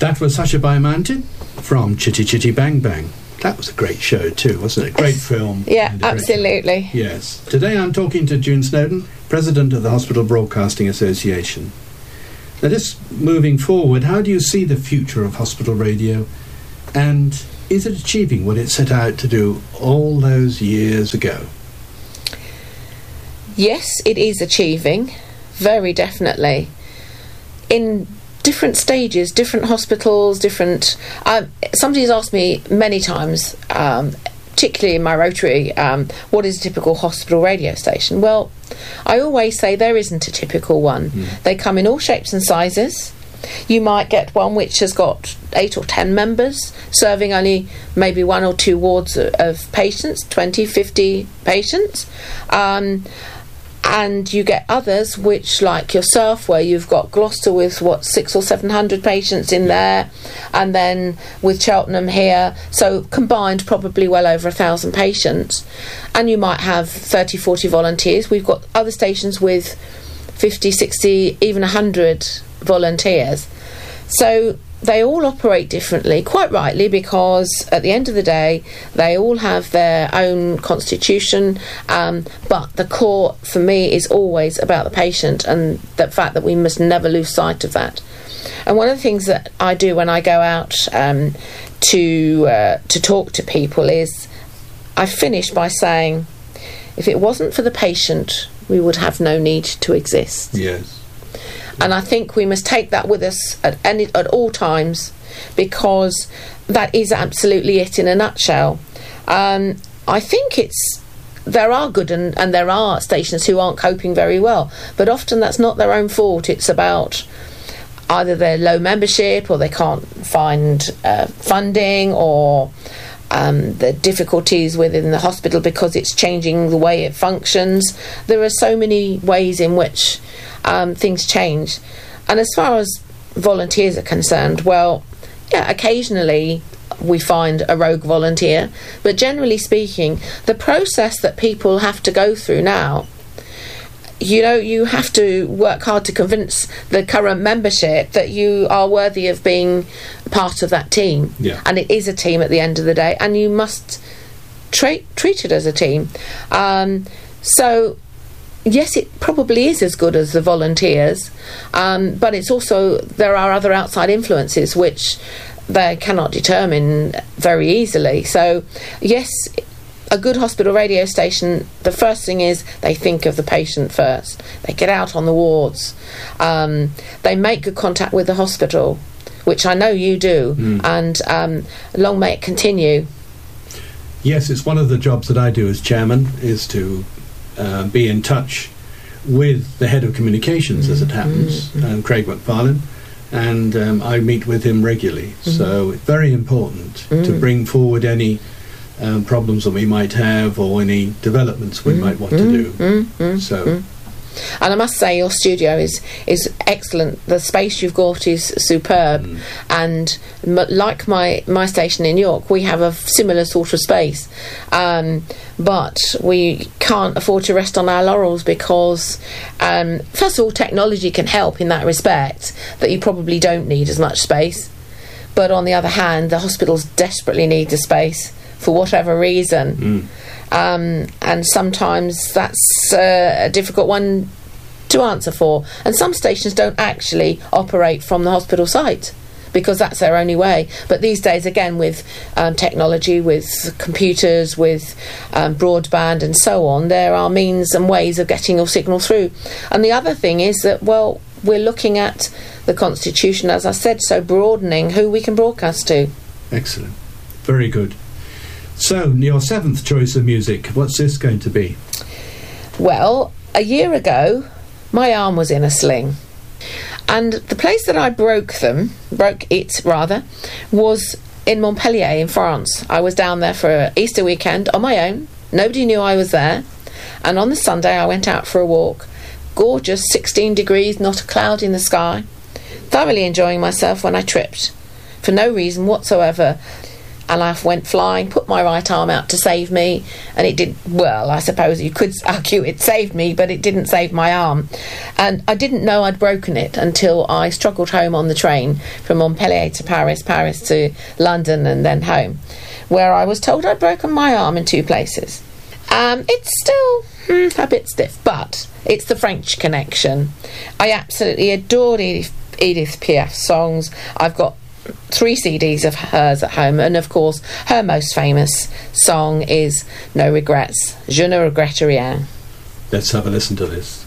That was Sacha Baron Cohen from Chitty Chitty Bang Bang. That was a great show too, wasn't it? Great film. Yeah, absolutely. Yes. Today I'm talking to June Snowden, President of the Hospital Broadcasting Association. Now, just moving forward, how do you see the future of hospital radio, and is it achieving what it set out to do all those years ago? Yes, it is achieving, very definitely. In different stages, different hospitals, different... somebody's asked me many times, particularly in my Rotary, what is a typical hospital radio station? Well, I always say there isn't a typical one. They come in all shapes and sizes. You might get one which has got 8 or 10 members, serving only maybe 1 or 2 wards of patients, 20, 50 patients. And you get others which, like yourself, where you've got Gloucester with 600 or 700 patients in there, and then with Cheltenham here, so combined probably well over 1,000 patients, and you might have 30, 40 volunteers. We've got other stations with 50, 60, even 100 volunteers. So they all operate differently, quite rightly, because at the end of the day they all have their own constitution, but the core for me is always about the patient, and the fact that we must never lose sight of that. And one of the things that I do when I go out to talk to people is I finish by saying, if it wasn't for the patient, we would have no need to exist. Yes. And I think we must take that with us at all times, because that is absolutely it in a nutshell. I think there are good and there are stations who aren't coping very well, but often that's not their own fault. It's about either their low membership, or they can't find funding, or the difficulties within the hospital because it's changing the way it functions. There are so many ways in which things change. And as far as volunteers are concerned, well, yeah, occasionally we find a rogue volunteer, but generally speaking, the process that people have to go through now, you have to work hard to convince the current membership that you are worthy of being part of that team. Yeah. And it is a team at the end of the day, and you must treat it as a team. So yes, it probably is as good as the volunteers, but it's also, there are other outside influences which they cannot determine very easily. So yes, a good hospital radio station, the first thing is they think of the patient first. They get out on the wards. They make good contact with the hospital, which I know you do, and long may it continue. Yes, it's one of the jobs that I do as chairman, is to be in touch with the head of communications, as it happens, Craig McFarlane, and I meet with him regularly. So it's very important to bring forward any problems that we might have, or any developments we might want to do. And I must say, your studio is excellent. The space you've got is superb, and like my station in York, we have a similar sort of space, but we can't afford to rest on our laurels, because first of all, technology can help in that respect, that you probably don't need as much space, but on the other hand, the hospitals desperately need the space for whatever reason. And sometimes that's a difficult one to answer for. And some stations don't actually operate from the hospital site, because that's their only way. But these days, again, with technology, with computers, with broadband and so on, there are means and ways of getting your signal through. And the other thing is that, well, we're looking at the Constitution, as I said, so broadening who we can broadcast to. Excellent. Very good. So, your 7th choice of music, what's this going to be? Well, a year ago, my arm was in a sling. And the place that I broke it, was in Montpellier in France. I was down there for an Easter weekend on my own. Nobody knew I was there. And on the Sunday, I went out for a walk. Gorgeous, 16 degrees, not a cloud in the sky. Thoroughly enjoying myself when I tripped, for no reason whatsoever. and I went flying, put my right arm out to save me, and it did, well, I suppose you could argue it saved me, but it didn't save my arm. And I didn't know I'd broken it until I struggled home on the train from Montpellier to Paris, Paris to London, and then home, where I was told I'd broken my arm in 2 places. It's still a bit stiff, but it's the French connection. I absolutely adored Edith Piaf's songs. I've got 3 CDs of hers at home, and of course her most famous song is No Regrets, Je ne regrette rien. Let's have a listen to this.